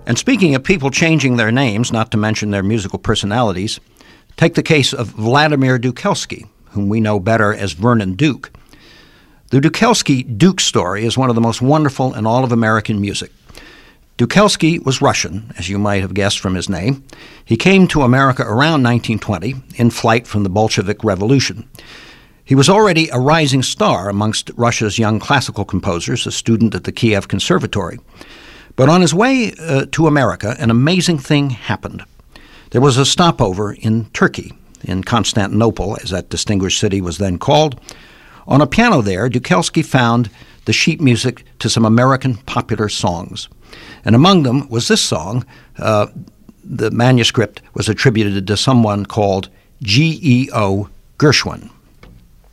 And speaking of people changing their names, not to mention their musical personalities, take the case of Vladimir Dukelsky, whom we know better as Vernon Duke. The Dukelsky-Duke story is one of the most wonderful in all of American music. Dukelsky was Russian, as you might have guessed from his name. He came to America around 1920 in flight from the Bolshevik Revolution. He was already a rising star amongst Russia's young classical composers, a student at the Kiev Conservatory. But on his way to America, an amazing thing happened. There was a stopover in Turkey, in Constantinople, as that distinguished city was then called. On a piano there, Dukelsky found the sheet music to some American popular songs. And among them was this song. The manuscript was attributed to someone called G.E.O. Gershwin.